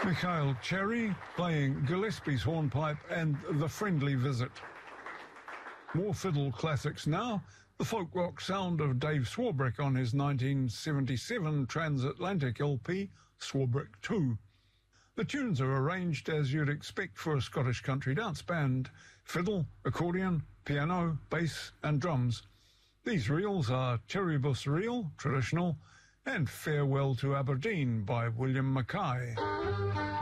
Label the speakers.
Speaker 1: Mikhail Cherry playing Gillespie's hornpipe and The Friendly Visit. More fiddle classics now. The folk rock sound of Dave Swarbrick on his 1977 transatlantic LP, Swarbrick 2. The tunes are arranged as you'd expect for a Scottish country dance band: fiddle, accordion, piano, bass and drums. These reels are Cherrybus Reel, traditional, and Farewell to Aberdeen by William Mackay.